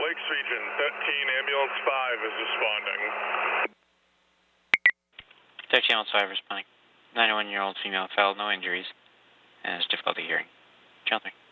Lakes region, 13, ambulance 5 is responding. 13 ambulance 5 responding. 91-year-old female fell, no injuries, and has difficulty hearing. Channel 3.